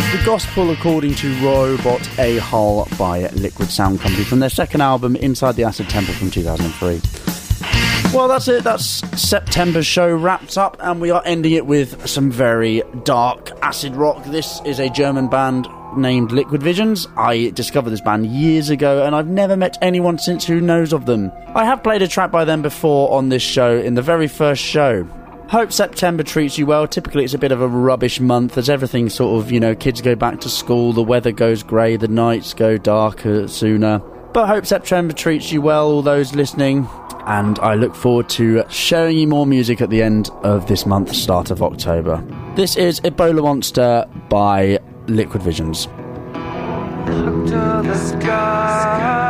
The Gospel According to Robot A Hole by Liquid Sound Company from their second album, Inside the Acid Temple, from 2003. Well, that's it. That's September's show wrapped up, and we are ending it with some very dark acid rock. This is a German band named Liquid Visions. I discovered this band years ago, and I've never met anyone since who knows of them. I have played a track by them before on this show, in the very first show. Hope September treats you well. Typically it's a bit of a rubbish month as everything sort of, kids go back to school, the weather goes grey, the nights go darker sooner. But hope September treats you well, all those listening. And I look forward to showing you more music at the end of this month, start of October. This is Ebola Monster by Liquid Visions. Look to the sky.